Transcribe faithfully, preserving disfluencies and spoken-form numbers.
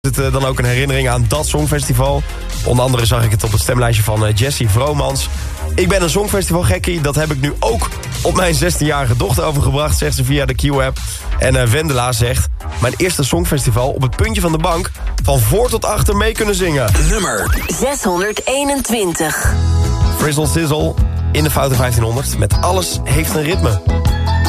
Het uh, dan ook een herinnering aan dat Songfestival. Onder andere zag ik het op het stemlijstje van uh, Jessie Vromans. Ik ben een Songfestival gekkie. Dat heb ik nu ook op mijn zestienjarige dochter overgebracht, zegt ze via de Q-app. En uh, Wendela zegt: mijn eerste Songfestival op het puntje van de bank. Van voor tot achter mee kunnen zingen. Nummer zeshonderdeenentwintig. Frizzle Sizzle in de Foute vijftienhonderd. Met Alles heeft een ritme.